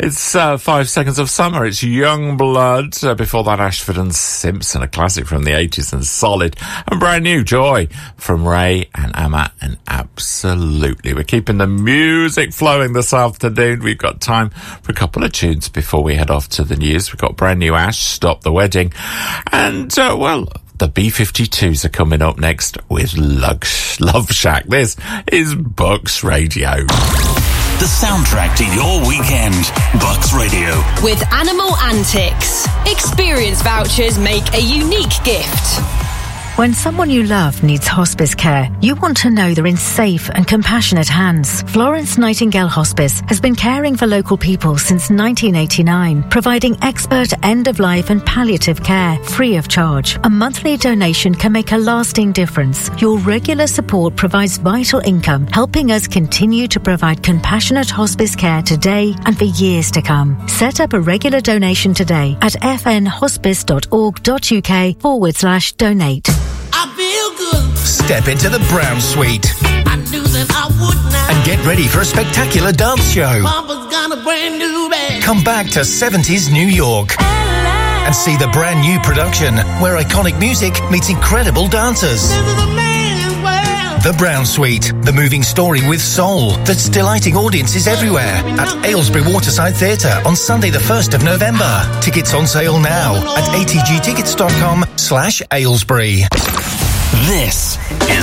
It's 5 Seconds of Summer. It's Young Blood. Before that, Ashford and Simpson, a classic from the 80s and solid. And brand new, Joy from Ray and Amma. And absolutely, we're keeping the music flowing this afternoon. We've got time for a couple of tunes before we head off to the news. We've got brand new Ash, Stop the Wedding. And, the B-52s are coming up next with Love Shack. This is Bucks Radio. The soundtrack to your weekend. Bucks Radio. With Animal Antics. Experience vouchers make a unique gift. When someone you love needs hospice care, you want to know they're in safe and compassionate hands. Florence Nightingale Hospice has been caring for local people since 1989, providing expert end-of-life and palliative care free of charge. A monthly donation can make a lasting difference. Your regular support provides vital income, helping us continue to provide compassionate hospice care today and for years to come. Set up a regular donation today at fnhospice.org.uk/donate. I feel good. Step into the Brown Suite I knew that I would not. and get ready for a spectacular dance show. Papa's got a brand new bag. Come back to 70s New York and see the brand new production where iconic music meets incredible dancers. This is a man's world. The Brown Suite, the moving story with soul that's delighting audiences everywhere at Aylesbury Waterside Theatre on Sunday the 1st of November. Tickets on sale now at atgtickets.com/Aylesbury. This is